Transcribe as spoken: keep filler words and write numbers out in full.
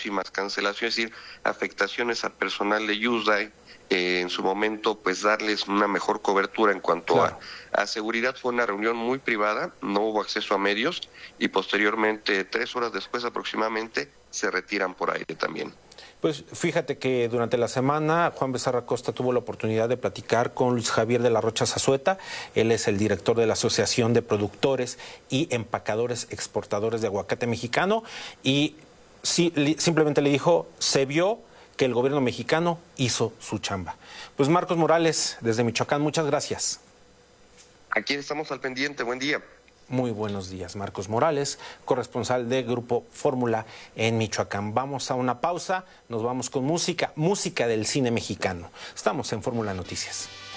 próximas cancelaciones, es decir, afectaciones a personal de U S D A I, eh, en su momento pues darles una mejor cobertura en cuanto claro. a, a seguridad. Fue una reunión muy privada, no hubo acceso a medios y posteriormente, tres horas después aproximadamente, se retiran por aire también. Pues fíjate que durante la semana Juan Becerra Costa tuvo la oportunidad de platicar con Luis Javier de la Rocha Zazueta. Él es el director de la Asociación de Productores y Empacadores Exportadores de Aguacate Mexicano y sí, simplemente le dijo, se vio que el gobierno mexicano hizo su chamba. Pues Marcos Morales, desde Michoacán, muchas gracias. Aquí estamos al pendiente, buen día. Muy buenos días, Marcos Morales, corresponsal de Grupo Fórmula en Michoacán. Vamos a una pausa, nos vamos con música, música del cine mexicano. Estamos en Fórmula Noticias.